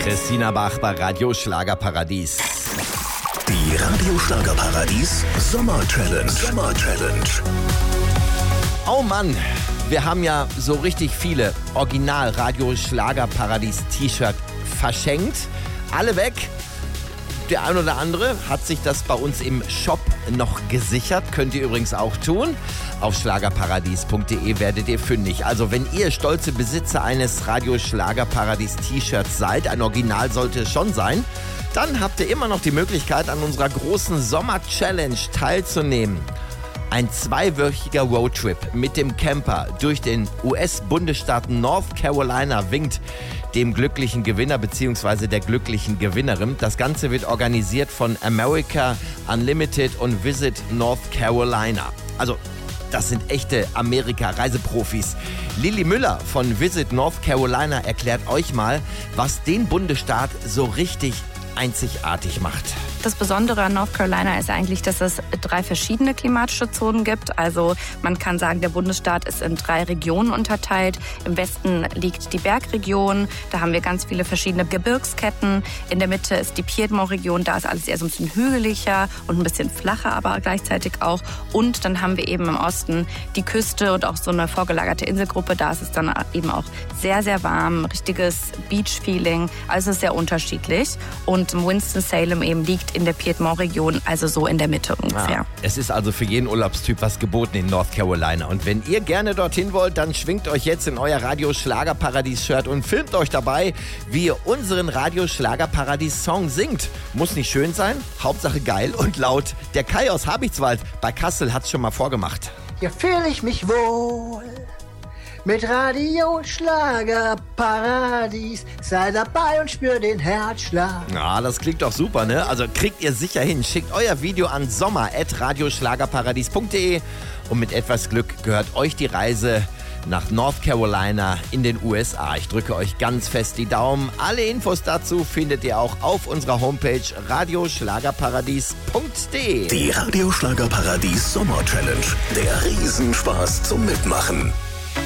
Christina Bach bei Radio Schlagerparadies. Die Radio Schlagerparadies Sommer Challenge. Oh Mann, wir haben ja so richtig viele Original Radio Schlagerparadies T-Shirt verschenkt. Alle weg. Der ein oder andere hat sich das bei uns im Shop noch gesichert. Könnt ihr übrigens auch tun. Auf schlagerparadies.de werdet ihr fündig. Also wenn ihr stolze Besitzer eines Radio Schlagerparadies T-Shirts seid, ein Original sollte es schon sein, dann habt ihr immer noch die Möglichkeit, an unserer großen Sommer-Challenge teilzunehmen. Ein 2-wöchiger Roadtrip mit dem Camper durch den US-Bundesstaat North Carolina winkt dem glücklichen Gewinner bzw. der glücklichen Gewinnerin. Das Ganze wird organisiert von America Unlimited und Visit North Carolina. Also, das sind echte Amerika-Reiseprofis. Lilly Müller von Visit North Carolina erklärt euch mal, was den Bundesstaat so richtig einzigartig macht. Das Besondere an North Carolina ist eigentlich, dass es 3 verschiedene klimatische Zonen gibt. Also man kann sagen, der Bundesstaat ist in 3 Regionen unterteilt. Im Westen liegt die Bergregion, da haben wir ganz viele verschiedene Gebirgsketten. In der Mitte ist die Piedmont-Region, da ist alles eher so ein bisschen hügeliger und ein bisschen flacher, aber gleichzeitig auch. Und dann haben wir eben im Osten die Küste und auch so eine vorgelagerte Inselgruppe. Da ist es dann eben auch sehr, sehr warm, richtiges Beach-Feeling. Also sehr unterschiedlich. Und Winston-Salem eben liegt in der Piedmont-Region, also so in der Mitte ungefähr. Es ist also für jeden Urlaubstyp was geboten in North Carolina. Und wenn ihr gerne dorthin wollt, dann schwingt euch jetzt in euer Radio Schlagerparadies-Shirt und filmt euch dabei, wie ihr unseren Radio Schlagerparadies-Song singt. Muss nicht schön sein, Hauptsache geil und laut. Der Kai aus Habichtswald bei Kassel hat's schon mal vorgemacht. Hier fühle ich mich wohl. Mit Radio Schlagerparadies, sei dabei und spür den Herzschlag. Ja, das klingt doch super, ne? Also kriegt ihr sicher hin. Schickt euer Video an sommer@radioschlagerparadies.de und mit etwas Glück gehört euch die Reise nach North Carolina in den USA. Ich drücke euch ganz fest die Daumen. Alle Infos dazu findet ihr auch auf unserer Homepage radioschlagerparadies.de. Die Radio Schlagerparadies Sommer Challenge. Der Riesenspaß zum Mitmachen.